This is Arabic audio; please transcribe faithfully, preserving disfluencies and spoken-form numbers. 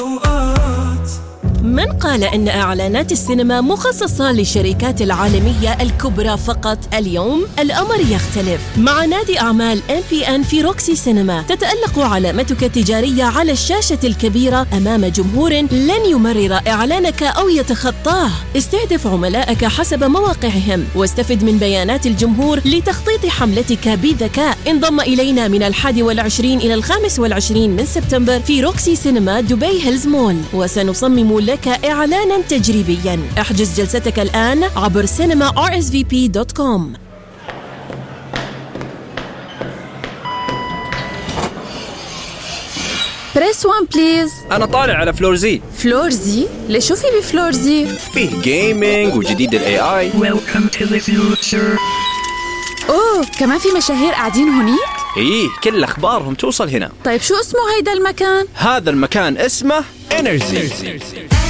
من قال إن إعلانات السينما مخصصة للشركات العالمية الكبرى فقط؟ اليوم الأمر يختلف. مع نادي أعمال إم بي إن في روكسي سينما تتألق علامتك التجارية على الشاشة الكبيرة أمام جمهور لن يمرر إعلانك أو يتخطاه. استهدف عملائك حسب مواقعهم واستفد من بيانات الجمهور لتخطيط حملتك بذكاء. انضم إلينا من الحادي والعشرين إلى الخامس والعشرين من سبتمبر في روكسي سينما دبي هيلز مول، وسنصمم لك إعلاناً تجريبياً. احجز جلستك الآن عبر سينما آر إس في بي دوت كوم. بريس وان بليز. أنا طالع على فلور زي. فلور زي؟ ليش شو في بفلور زي؟ فيه جيمينج وجديد ال إيه آي. Welcome to the future. أوه، كمان في مشاهير قاعدين هونيك؟ إيه، كل أخبارهم توصل هنا. طيب شو اسمه هيدا المكان؟ هذا المكان اسمه إنرجي.